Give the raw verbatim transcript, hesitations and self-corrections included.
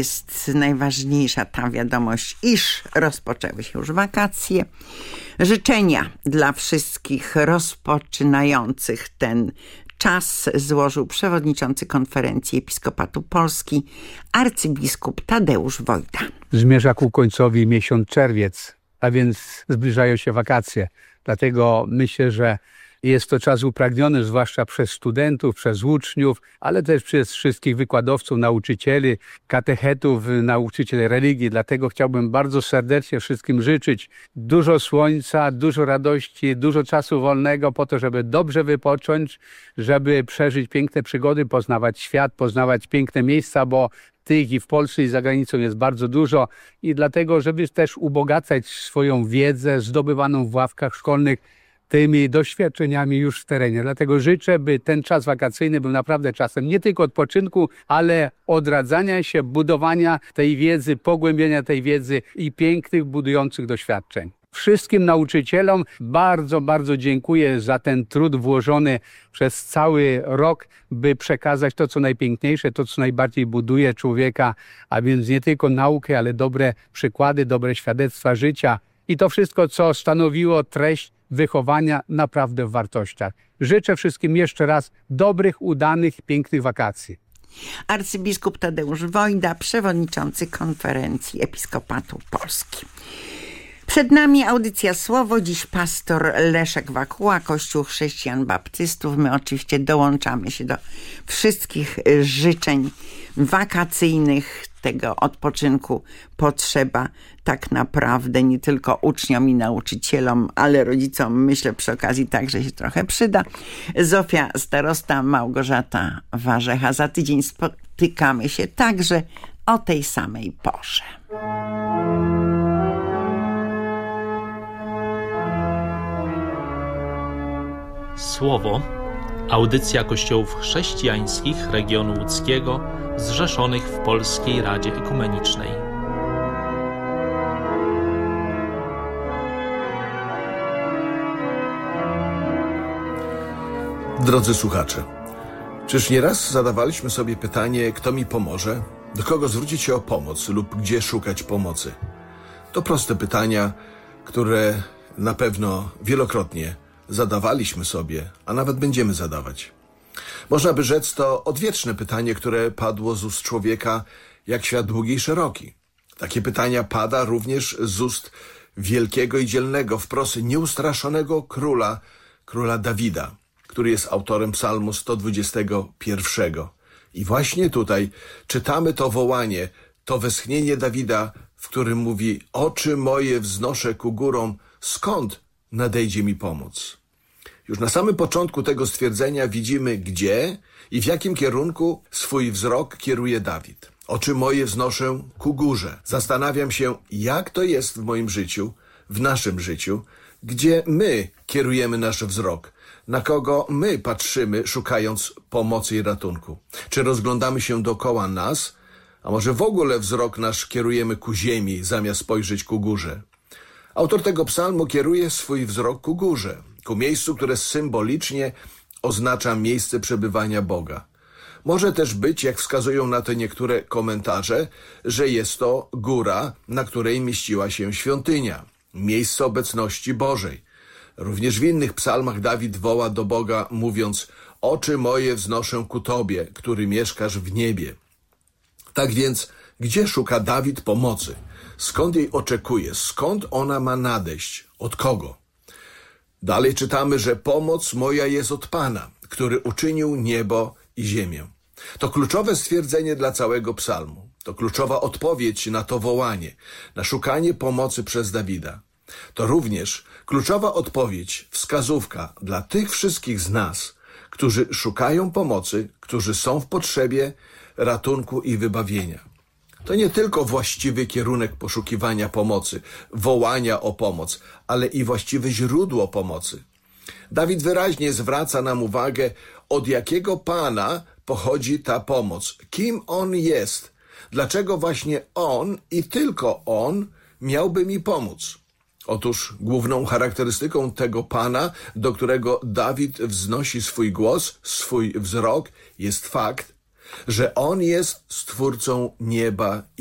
Jest najważniejsza ta wiadomość, iż rozpoczęły się już wakacje. Życzenia dla wszystkich rozpoczynających ten czas złożył przewodniczący Konferencji Episkopatu Polski arcybiskup Tadeusz Wojda. Zmierza ku końcowi miesiąc czerwiec, a więc zbliżają się wakacje. Dlatego myślę, że jest to czas upragniony, zwłaszcza przez studentów, przez uczniów, ale też przez wszystkich wykładowców, nauczycieli, katechetów, nauczycieli religii. Dlatego chciałbym bardzo serdecznie wszystkim życzyć dużo słońca, dużo radości, dużo czasu wolnego po to, żeby dobrze wypocząć, żeby przeżyć piękne przygody, poznawać świat, poznawać piękne miejsca, bo tych i w Polsce i za granicą jest bardzo dużo i dlatego, żeby też ubogacać swoją wiedzę zdobywaną w ławkach szkolnych tymi doświadczeniami już w terenie. Dlatego życzę, by ten czas wakacyjny był naprawdę czasem nie tylko odpoczynku, ale odradzania się, budowania tej wiedzy, pogłębiania tej wiedzy i pięknych, budujących doświadczeń. Wszystkim nauczycielom bardzo, bardzo dziękuję za ten trud włożony przez cały rok, by przekazać to, co najpiękniejsze, to, co najbardziej buduje człowieka, a więc nie tylko naukę, ale dobre przykłady, dobre świadectwa życia i to wszystko, co stanowiło treść wychowania naprawdę w wartościach. Życzę wszystkim jeszcze raz dobrych, udanych, pięknych wakacji. Arcybiskup Tadeusz Wojda, przewodniczący Konferencji Episkopatu Polski. Przed nami audycja Słowo. Dziś pastor Leszek Wakuła, Kościół Chrześcijan Baptystów. My oczywiście dołączamy się do wszystkich życzeń wakacyjnych. Tego odpoczynku potrzeba tak naprawdę nie tylko uczniom i nauczycielom, ale rodzicom, myślę, przy okazji także się trochę przyda. Zofia Starosta, Małgorzata Warzecha. Za tydzień spotykamy się także o tej samej porze. Słowo. Audycja Kościołów chrześcijańskich regionu łódzkiego zrzeszonych w Polskiej Radzie Ekumenicznej. Drodzy słuchacze, czyż nieraz zadawaliśmy sobie pytanie, kto mi pomoże, do kogo zwrócić się o pomoc lub gdzie szukać pomocy? To proste pytania, które na pewno wielokrotnie zadawaliśmy sobie, a nawet będziemy zadawać. Można by rzec, to odwieczne pytanie, które padło z ust człowieka jak świat długi i szeroki. Takie pytania pada również z ust wielkiego i dzielnego, wprost nieustraszonego króla, króla Dawida, który jest autorem psalmu sto dwudziestego pierwszego. I właśnie tutaj czytamy to wołanie, to westchnienie Dawida, w którym mówi: oczy moje wznoszę ku górom, skąd nadejdzie mi pomoc? Już na samym początku tego stwierdzenia widzimy, gdzie i w jakim kierunku swój wzrok kieruje Dawid. Oczy moje wznoszę ku górze. Zastanawiam się, jak to jest w moim życiu, w naszym życiu, gdzie my kierujemy nasz wzrok, na kogo my patrzymy, szukając pomocy i ratunku. Czy rozglądamy się dookoła nas, a może w ogóle wzrok nasz kierujemy ku ziemi, zamiast spojrzeć ku górze? Autor tego psalmu kieruje swój wzrok ku górze, ku miejscu, które symbolicznie oznacza miejsce przebywania Boga. Może też być, jak wskazują na to niektóre komentarze, że jest to góra, na której mieściła się świątynia, miejsce obecności Bożej. Również w innych psalmach Dawid woła do Boga, mówiąc: oczy moje wznoszę ku Tobie, który mieszkasz w niebie. Tak więc, gdzie szuka Dawid pomocy? Skąd jej oczekuje? Skąd ona ma nadejść? Od kogo? Dalej czytamy, że pomoc moja jest od Pana, który uczynił niebo i ziemię. To kluczowe stwierdzenie dla całego psalmu. To kluczowa odpowiedź na to wołanie, na szukanie pomocy przez Dawida. To również kluczowa odpowiedź, wskazówka dla tych wszystkich z nas, którzy szukają pomocy, którzy są w potrzebie ratunku i wybawienia. To nie tylko właściwy kierunek poszukiwania pomocy, wołania o pomoc, ale i właściwe źródło pomocy. Dawid wyraźnie zwraca nam uwagę, od jakiego Pana pochodzi ta pomoc, kim On jest, dlaczego właśnie On i tylko On miałby mi pomóc. Otóż główną charakterystyką tego Pana, do którego Dawid wznosi swój głos, swój wzrok, jest fakt, że On jest Stwórcą nieba